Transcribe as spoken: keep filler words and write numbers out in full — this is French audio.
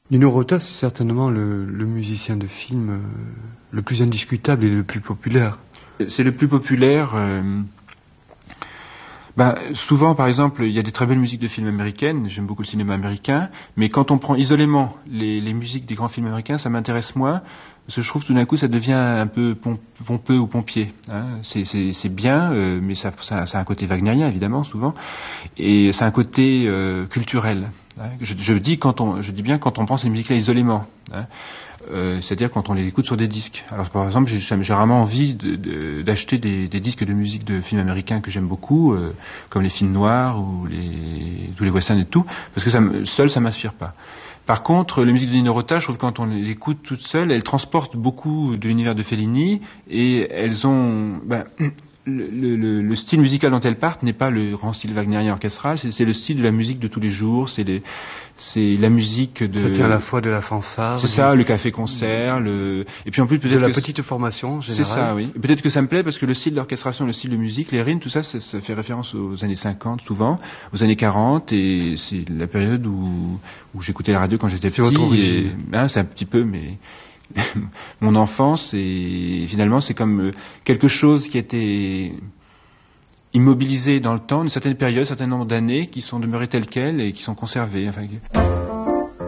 Nino Rota, c'est certainement le, le musicien de film euh, le plus indiscutable et le plus populaire. C'est le plus populaire. Euh, ben, souvent, par exemple, il y a des très belles musiques de films américaines. J'aime beaucoup le cinéma américain. Mais quand on prend isolément les, les musiques des grands films américains, ça m'intéresse moins. Parce que je trouve que tout d'un coup, ça devient un peu pompeux ou pompier. Hein. C'est, c'est, c'est bien, euh, mais ça, ça, ça a un côté wagnérien, évidemment, souvent. Et ça a un côté euh, culturel. Hein. Je, je, dis quand on, je dis bien quand on prend ces musiques-là isolément. Hein. Euh, c'est-à-dire quand on les écoute sur des disques. Alors par exemple, j'ai, j'ai vraiment envie de, de, d'acheter des, des disques de musique de films américains que j'aime beaucoup, euh, comme les films noirs ou les, tous les westerns et tout, parce que ça, seul, ça m'inspire pas. Par contre, les musiques de Nino Rota, je trouve que quand on les écoute toutes seules, elles transportent beaucoup de l'univers de Fellini et elles ont... Ben, le, le, le style musical dont elles partent n'est pas le grand style wagnérien orchestral, c'est, c'est le style de la musique de tous les jours, c'est, les, c'est la musique de... Ça tient à la fois de la fanfare... C'est ça, le café-concert, le... Et puis en plus peut-être de la que petite formation générale. C'est ça, oui. Et peut-être que ça me plaît parce que le style d'orchestration, le style de musique, les rythmes, tout ça, ça, ça fait référence aux années cinquante souvent, aux années quarante, et c'est la période où, où j'écoutais la radio quand j'étais c'est petit. Votre origine. Et, hein, c'est un petit peu, mais... mon enfance, et finalement c'est comme quelque chose qui était immobilisé dans le temps, une certaine période, un certain nombre d'années, qui sont demeurées telles quelles et qui sont conservées. Enfin,